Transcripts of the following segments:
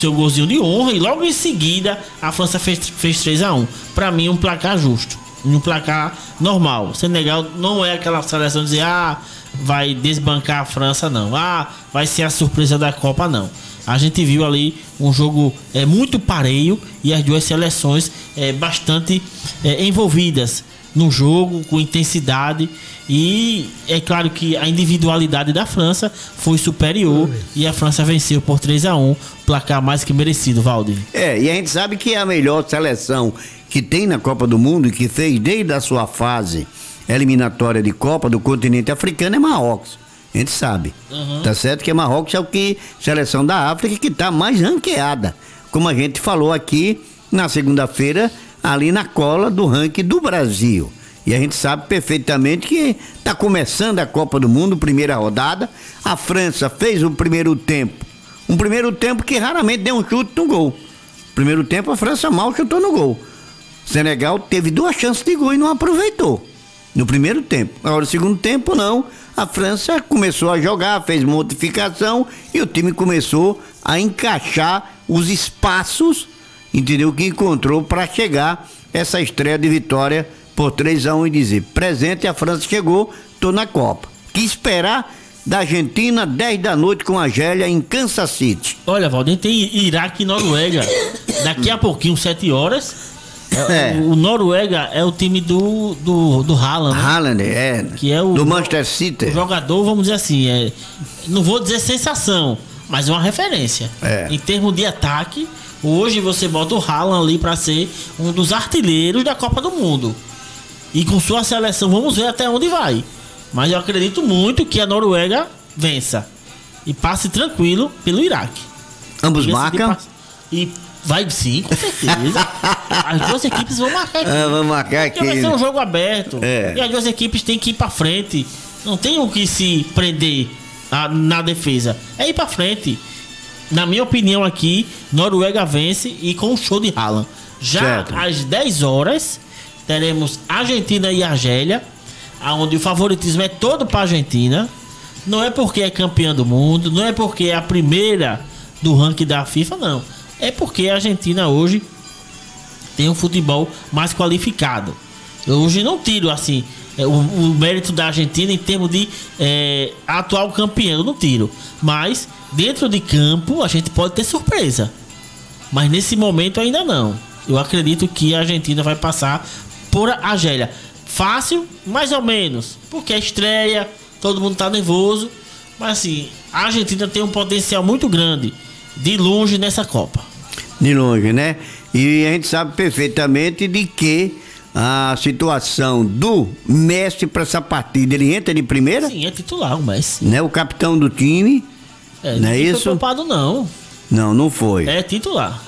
seu golzinho de honra e logo em seguida a França fez 3-1. Para mim, um placar justo, um placar normal. O Senegal não é aquela seleção de dizer, vai desbancar a França, não. Vai ser a surpresa da Copa, não. A gente viu ali um jogo muito pareio e as duas seleções bastante envolvidas no jogo, com intensidade. E é claro que a individualidade da França foi superior e a França venceu por 3-1, placar mais que merecido, Valdir. E a gente sabe que a melhor seleção que tem na Copa do Mundo e que fez desde a sua fase eliminatória de Copa do continente africano é Marrocos. A gente sabe, tá certo que Marrocos é o que seleção da África que tá mais ranqueada, como a gente falou aqui na segunda-feira, ali na cola do ranking do Brasil. E a gente sabe perfeitamente que tá começando a Copa do Mundo, primeira rodada. A França fez o primeiro tempo, um primeiro tempo que raramente deu um chute no gol. Primeiro tempo a França mal chutou no gol. Senegal teve 2 chances de gol e não aproveitou no primeiro tempo. Agora no segundo tempo não. A França começou a jogar, fez modificação e o time começou a encaixar os espaços, entendeu? Que encontrou para chegar essa estreia de vitória por 3-1 e dizer, presente, a França chegou, tô na Copa. Que esperar da Argentina, 10 da noite com a Argélia em Kansas City. Olha, Valdir, tem Iraque e Noruega. Daqui a pouquinho, 7 horas. O Noruega é o time do Haaland, né? Haaland, que é o do Manchester City. O jogador, vamos dizer assim, não vou dizer sensação, mas é uma referência. Em termos de ataque, hoje você bota o Haaland ali para ser um dos artilheiros da Copa do Mundo. E com sua seleção, vamos ver até onde vai. Mas eu acredito muito que a Noruega vença e passe tranquilo pelo Iraque. Ambos marcam? E vai sim, com certeza. As duas equipes vão marcar aqui. Vamos marcar aqui. Porque vai ser um jogo aberto. E as duas equipes têm que ir pra frente. Não tem o que se prender na defesa. É ir pra frente. Na minha opinião aqui, Noruega vence e com o show de Haaland. Já certo. Às 10 horas, teremos Argentina e Argélia, onde o favoritismo é todo pra Argentina. Não é porque é campeã do mundo, não é porque é a primeira do ranking da FIFA, não. É porque a Argentina hoje tem um futebol mais qualificado. Eu hoje não tiro assim o mérito da Argentina em termos de atual campeão, eu não tiro. Mas dentro de campo a gente pode ter surpresa. Mas nesse momento ainda não. Eu acredito que a Argentina vai passar por Argélia. Fácil, mais ou menos, porque é estreia, todo mundo tá nervoso. Mas assim, a Argentina tem um potencial muito grande de longe nessa Copa. De longe, né? E a gente sabe perfeitamente de que a situação do Messi para essa partida, ele entra de primeira? Sim, é titular o Messi. Né? O capitão do time. Não é isso? Não foi poupado, não. Não foi. É titular.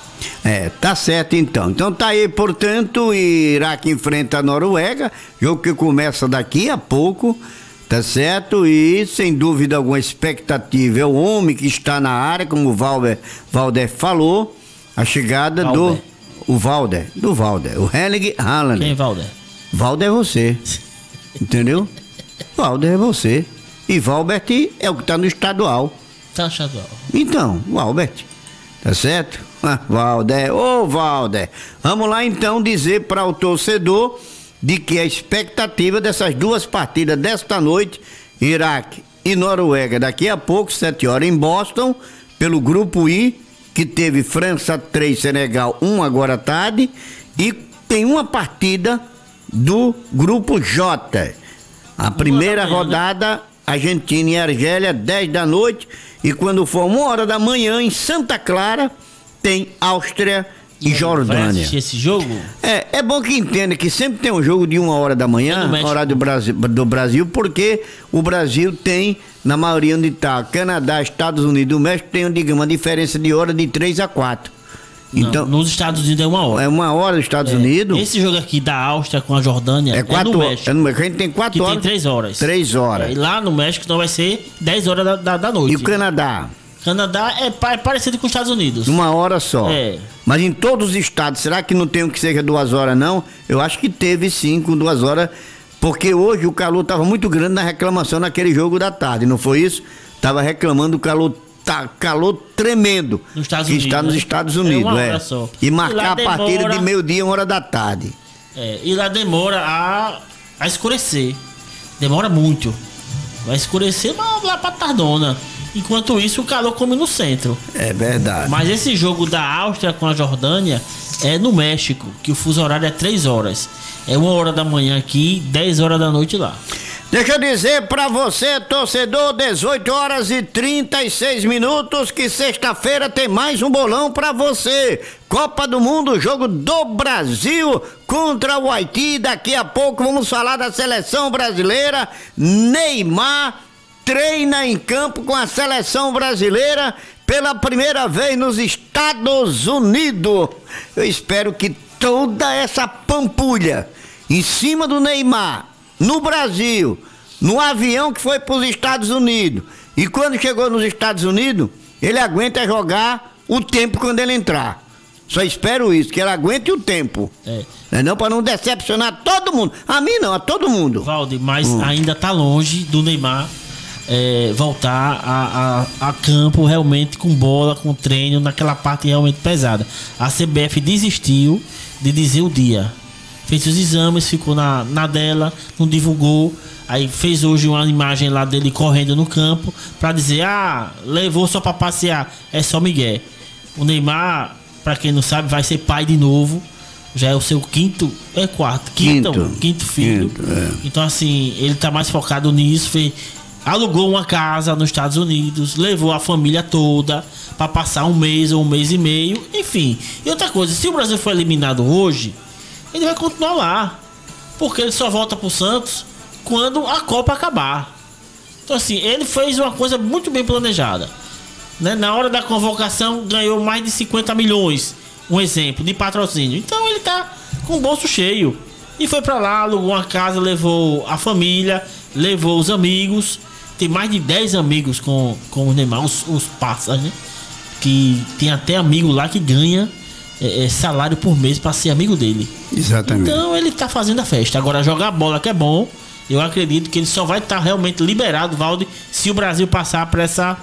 Tá certo então. Então tá aí, portanto, o Iraque enfrenta a Noruega, jogo que começa daqui a pouco, tá certo? E sem dúvida alguma expectativa é o homem que está na área, como o Valder falou, a chegada do Valder, o Erling Haaland. Quem é Valder? Valder é você, entendeu? Valder é você. E Valbert é o que tá no estadual. Tá no estadual. Então, o Albert, tá certo? Valder, Valder. Vamos lá então dizer para o torcedor de que a expectativa dessas duas partidas desta noite, Iraque e Noruega, daqui a pouco, 7 horas em Boston, pelo grupo I, que teve França 3, Senegal 1 agora à tarde, e tem uma partida do grupo J. A primeira rodada, Argentina e Argélia, 10 da noite, e quando for 1 hora da manhã, em Santa Clara, tem Áustria e Jordânia. Vai assistir esse jogo? É bom que entenda que sempre tem um jogo de 1 hora da manhã, horário do Brasil, porque o Brasil tem, na maioria onde está, Canadá, Estados Unidos, o México tem, digamos, uma diferença de hora de 3 a 4. Então, nos Estados Unidos é 1 hora. É 1 hora nos Estados Unidos. Esse jogo aqui da Áustria com a Jordânia é 4 horas. A gente tem 4 horas. Tem 3 horas. 3 horas. E lá no México então vai ser 10 horas da noite. E o Canadá? Canadá é parecido com os Estados Unidos. 1 hora só. Mas em todos os estados, será que não tem um que seja 2 horas, não? Eu acho que teve sim com 2 horas, porque hoje o calor estava muito grande na reclamação naquele jogo da tarde, não foi isso? Tava reclamando do calor tá calor tremendo. Nos Estados que Unidos, está nos Estados Unidos, uma hora só. E marcar a partir de meio-dia, 1h da tarde. E lá demora a escurecer. Demora muito. Vai escurecer lá pra tardona. Enquanto isso, o calor come no centro. É verdade. Mas esse jogo da Áustria com a Jordânia é no México, que o fuso horário é 3 horas. É 1h da manhã aqui, 10 horas da noite lá. Deixa eu dizer pra você, torcedor, 18h36, que sexta-feira tem mais um bolão pra você. Copa do Mundo, jogo do Brasil contra o Haiti. Daqui a pouco vamos falar da seleção brasileira. Neymar treina em campo com a seleção brasileira pela primeira vez nos Estados Unidos. Eu espero que toda essa pampulha em cima do Neymar, no Brasil, no avião que foi para os Estados Unidos, e quando chegou nos Estados Unidos, ele aguenta jogar o tempo quando ele entrar. Só espero isso, que ele aguente o tempo. Não, para não decepcionar todo mundo. A mim não, a todo mundo. Valdir, mas ainda tá longe do Neymar voltar a campo realmente com bola, com treino, naquela parte realmente pesada. A CBF desistiu de dizer o dia. Fez os exames, ficou na dela, não divulgou. Aí fez hoje uma imagem lá dele correndo no campo pra dizer, levou só pra passear. É só Miguel. O Neymar, pra quem não sabe, vai ser pai de novo. Já é o seu quinto filho. Então assim, ele tá mais focado nisso. Alugou uma casa nos Estados Unidos, levou a família toda pra passar um mês ou um mês e meio, enfim. E outra coisa, se o Brasil for eliminado hoje, ele vai continuar lá, porque ele só volta pro Santos quando a Copa acabar. Então assim, ele fez uma coisa muito bem planejada, né? Na hora da convocação ganhou mais de 50 milhões, um exemplo, de patrocínio. Então ele tá com o bolso cheio e foi pra lá, alugou uma casa, levou a família, levou os amigos. Tem mais de 10 amigos com o Neymar, os parceiros, né? Que tem até amigo lá que ganha salário por mês pra ser amigo dele. Exatamente. Então ele tá fazendo a festa. Agora jogar bola que é bom, eu acredito que ele só vai estar realmente liberado, Valdir, se o Brasil passar pra essa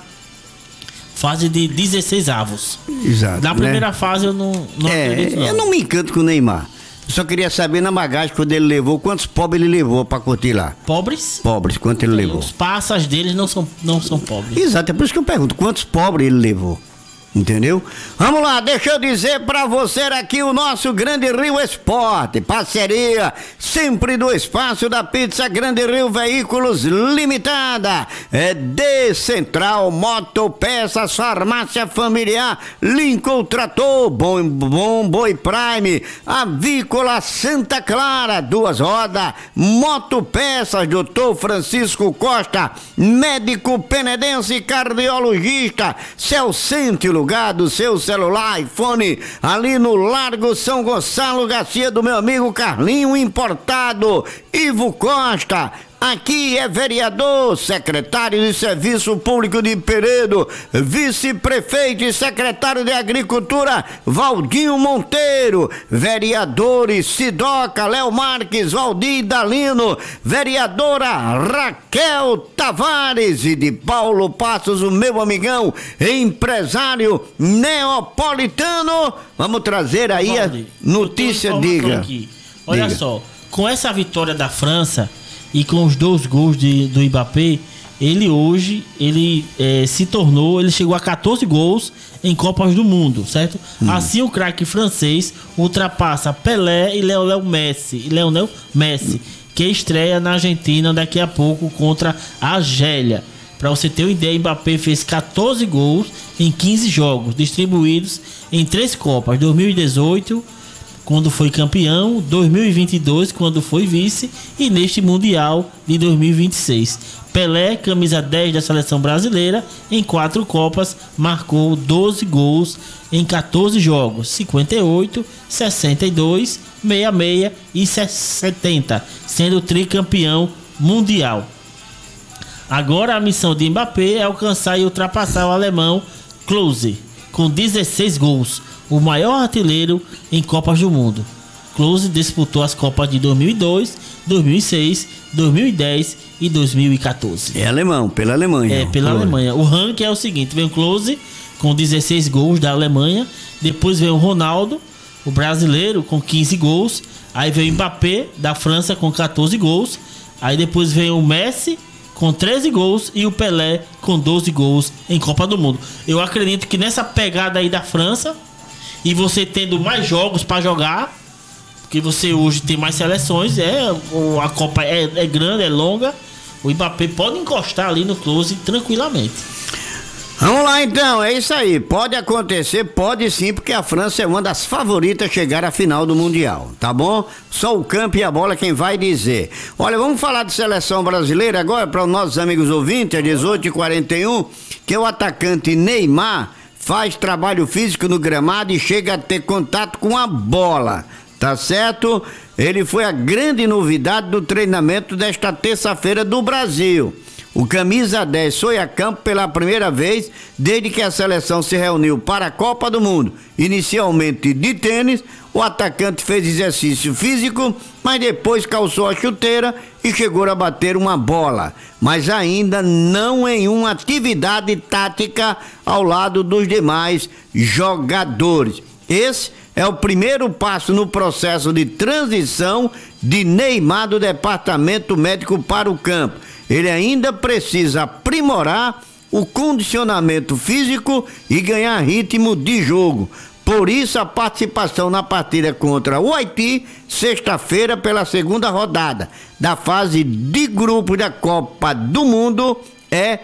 fase de 16 avos. Exato. Na primeira fase eu não acredito não. Eu não me encanto com o Neymar. Só queria saber na bagagem quando ele levou, quantos pobres ele levou pra curtir lá. Pobres? Pobres, quanto ele levou. Os passas deles não são pobres. Exato, é por isso que eu pergunto, quantos pobres ele levou. Entendeu? Vamos lá, deixa eu dizer pra você aqui o nosso Grande Rio Esporte, parceria sempre do espaço da Pizza Grande Rio Veículos Limitada, de Central Motopeças, Farmácia Familiar, Lincoln Trator, Bom Boi Prime, Avícola Santa Clara, Duas Rodas, Motopeças, Dr. Francisco Costa, médico penedense, cardiologista, Celcente, lugar do seu celular, iPhone, ali no Largo São Gonçalo Garcia, do meu amigo Carlinho Importado, Ivo Costa. Aqui é vereador, secretário de Serviço Público de Peredo, vice-prefeito e secretário de Agricultura, Valdinho Monteiro, vereadores Sidoca, Léo Marques, Valdir Dalino, vereadora Raquel Tavares e de Paulo Passos, o meu amigão, empresário neapolitano. Vamos trazer aí Valdir, a notícia, diga. Olha só, com essa vitória da França e com os 2 gols do Mbappé, ele chegou a 14 gols em Copas do Mundo, certo? Assim o craque francês ultrapassa Pelé e Lionel Messi, que estreia na Argentina daqui a pouco contra a Argélia. Para você ter uma ideia, Mbappé fez 14 gols em 15 jogos, distribuídos em 3 Copas, 2018, quando foi campeão, 2022, quando foi vice, e neste Mundial de 2026. Pelé, camisa 10 da seleção brasileira, em 4 Copas, marcou 12 gols em 14 jogos, 58, 62, 66 e 70, sendo tricampeão mundial. Agora a missão de Mbappé é alcançar e ultrapassar o alemão Klose, com 16 gols, o maior artilheiro em Copas do Mundo. Klose disputou as Copas de 2002, 2006, 2010 e 2014. É alemão, pela Alemanha. É, pela Alemanha. O ranking é o seguinte: vem o Klose com 16 gols da Alemanha, depois vem o Ronaldo, o brasileiro, com 15 gols, aí vem o Mbappé da França com 14 gols, aí depois vem o Messi com 13 gols e o Pelé com 12 gols em Copa do Mundo. Eu acredito que nessa pegada aí da França, e você tendo mais jogos para jogar, porque você hoje tem mais seleções, a Copa é grande, é longa, o Mbappé pode encostar ali no Klose tranquilamente. Vamos lá então, é isso aí. Pode acontecer, pode sim, porque a França é uma das favoritas a chegar à final do Mundial, tá bom? Só o campo e a bola quem vai dizer. Olha, vamos falar de seleção brasileira agora para os nossos amigos ouvintes, é 18h41, que o atacante Neymar faz trabalho físico no gramado e chega a ter contato com a bola, tá certo? Ele foi a grande novidade do treinamento desta terça-feira do Brasil. O camisa 10 foi a campo pela primeira vez desde que a seleção se reuniu para a Copa do Mundo. Inicialmente de tênis, o atacante fez exercício físico, mas depois calçou a chuteira e chegou a bater uma bola. Mas ainda não em uma atividade tática ao lado dos demais jogadores. Esse é o primeiro passo no processo de transição de Neymar do departamento médico para o campo. Ele ainda precisa aprimorar o condicionamento físico e ganhar ritmo de jogo. Por isso, a participação na partida contra o Haiti, sexta-feira, pela segunda rodada da fase de grupo da Copa do Mundo, é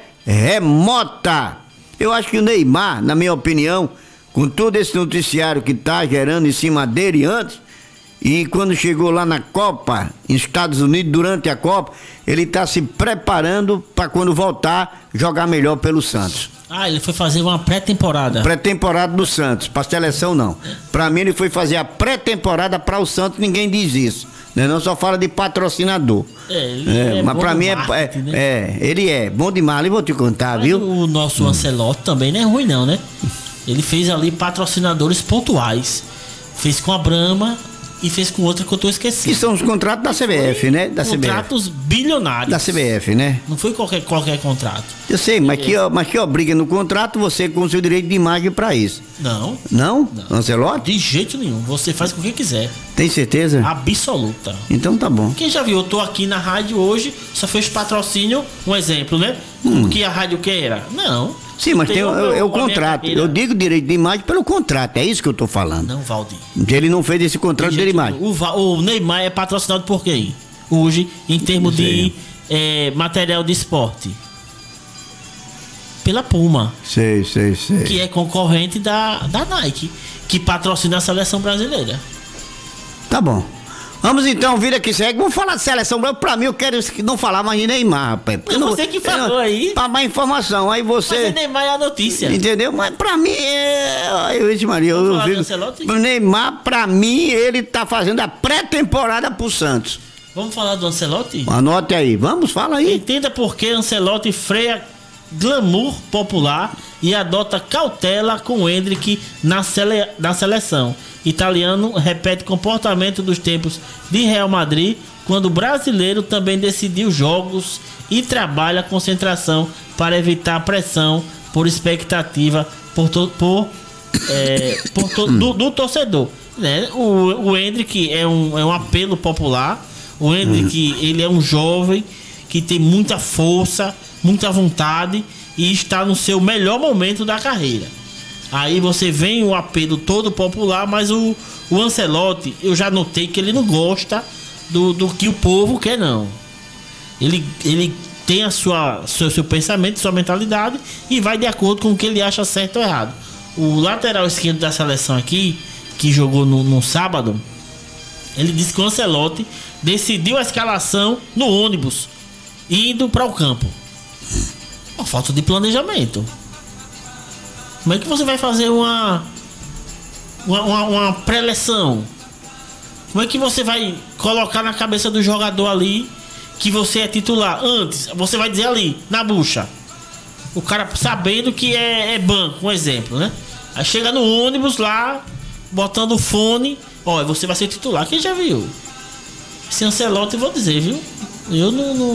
remota. Eu acho que o Neymar, na minha opinião, com todo esse noticiário que está gerando em cima dele antes, e quando chegou lá na Copa, nos Estados Unidos, durante a Copa, ele está se preparando para quando voltar, jogar melhor pelo Santos. Ah, ele foi fazer uma pré-temporada. Pré-temporada do Santos, para a seleção não. Para mim ele foi fazer a pré-temporada para o Santos, ninguém diz isso. Né? Não só fala de patrocinador. Mas para mim ele é bom demais, e vou te contar, mas viu? O nosso Ancelotti também não é ruim não, né? Ele fez ali patrocinadores pontuais. Fez com a Brahma e fez com outra que eu tô esquecendo. Que são os contratos da CBF, né? Contratos bilionários. Da CBF, né? Não foi qualquer contrato. Eu sei, mas que obriga no contrato você com o seu direito de imagem pra isso. Não. Não? Ancelotti? De jeito nenhum. Você faz com quem quiser. Tem certeza? Absoluta. Então tá bom. Quem já viu, eu tô aqui na rádio hoje, só fez patrocínio, um exemplo, né? Como que a rádio que era? Não. Sim, mas tem o contrato. Eu digo direito de imagem pelo contrato, é isso que eu tô falando. Não, Valdir. Ele não fez esse contrato de imagem. O Neymar é patrocinado por quem? Hoje, em termos de material de esporte. Pela Puma. Sei. Que é concorrente da Nike, que patrocina a seleção brasileira. Tá bom. Vamos então, vira que segue. Vamos falar de seleção brasileira. Pra mim, eu quero não falar mais de Neymar, rapaz. Você que falou aí. Pra mais informação. Aí você. Mas o Neymar é a notícia. Entendeu? Mas pra mim o Neymar, pra mim, ele tá fazendo a pré-temporada pro Santos. Vamos falar do Ancelotti? Anote aí. Vamos, fala aí. Entenda por que Ancelotti freia glamour popular e adota cautela com o Endrick na seleção. Italiano repete comportamento dos tempos de Real Madrid, quando o brasileiro também decidiu jogos e trabalha a concentração para evitar pressão por expectativa do torcedor. Né? O Endrick é um apelo popular. O Endrick, ele é um jovem que tem muita força, muita vontade e está no seu melhor momento da carreira. Aí você vem o apelo todo popular, mas o Ancelotti, eu já notei que ele não gosta do que o povo quer, não. Ele tem seu pensamento, sua mentalidade e vai de acordo com o que ele acha certo ou errado. O lateral esquerdo da seleção aqui, que jogou no sábado, ele disse que o Ancelotti decidiu a escalação no ônibus, indo para o campo. Uma falta de planejamento. Como é que você vai fazer uma pré-eleção? Como é que você vai colocar na cabeça do jogador ali que você é titular? Antes, você vai dizer ali, na bucha. O cara sabendo que é banco, um exemplo, né? Aí chega no ônibus lá, botando o fone Ó, você vai ser titular, quem já viu? Esse Ancelotti, eu vou dizer, viu? Eu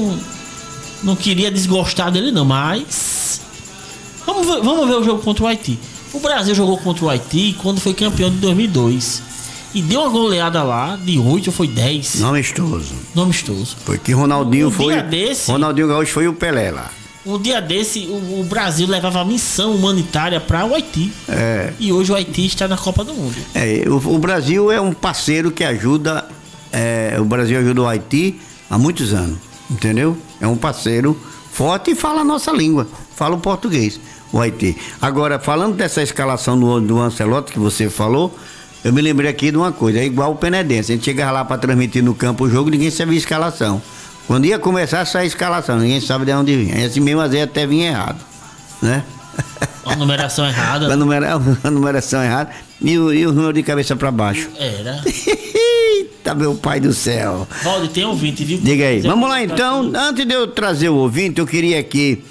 não queria desgostar dele, não, mas... Vamos ver o jogo contra o Haiti. O Brasil jogou contra o Haiti quando foi campeão de 2002. E deu uma goleada lá de 8 ou foi 10. Não amistoso. Foi que Ronaldinho foi. Ronaldinho Gaúcho foi o Pelé lá. Um dia desse, o Brasil levava a missão humanitária para o Haiti. E hoje o Haiti está na Copa do Mundo. O Brasil é um parceiro que ajuda. O Brasil ajuda o Haiti há muitos anos. Entendeu? É um parceiro forte e fala a nossa língua. Fala o português, o Haiti. Agora, falando dessa escalação do Ancelotti que você falou. Eu me lembrei aqui de uma coisa, é igual o Penedense. A gente chegava lá para transmitir no campo o jogo, ninguém sabia a escalação. Quando ia começar, saia a escalação, ninguém sabe de onde vinha. E assim mesmo, às vezes até vinha errado, né? A numeração errada. A numeração errada e o número de cabeça para baixo. Era. Eita, meu pai do céu. Valde, tem ouvinte, viu? Diga aí. Vamos lá então, antes de eu trazer o ouvinte, eu queria aqui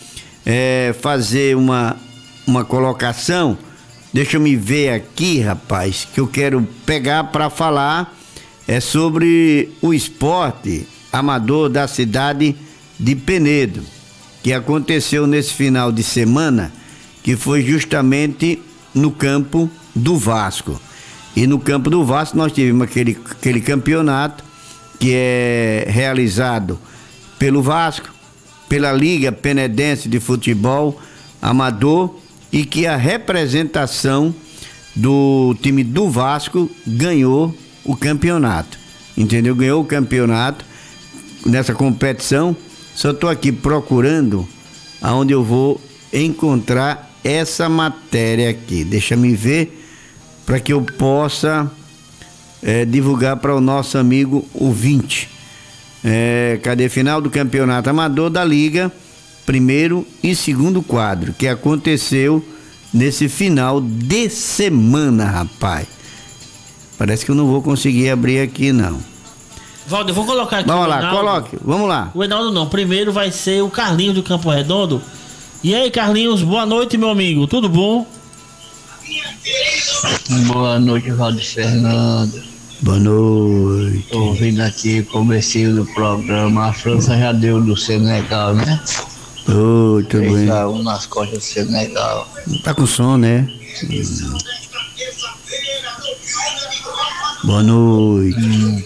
fazer uma colocação. Deixa eu me ver aqui, rapaz, que eu quero pegar para falar sobre o esporte amador da cidade de Penedo, que aconteceu nesse final de semana, que foi justamente no campo do Vasco. E no campo do Vasco nós tivemos aquele campeonato que é realizado pelo Vasco, pela Liga Penedense de Futebol Amador, e que a representação do time do Vasco ganhou o campeonato, entendeu? Ganhou o campeonato nessa competição. Só estou aqui procurando aonde eu vou encontrar essa matéria aqui. Deixa me ver para que eu possa divulgar para o nosso amigo ouvinte. Cadê? Final do campeonato amador da Liga, primeiro e segundo quadro, que aconteceu nesse final de semana, rapaz. Parece que eu não vou conseguir abrir aqui, não. Valdo, eu vou colocar aqui. Vamos lá, coloque, vamos lá. O Enaldo não, primeiro vai ser o Carlinhos do Campo Redondo. E aí, Carlinhos, boa noite, meu amigo, tudo bom? Boa noite, Valdo Fernando. Boa noite. Tô ouvindo aqui o comecinho do programa. A França já deu do Senegal, né? Tudo bem. 3-1 nas costas do Senegal. Tá com sono, né? Boa noite.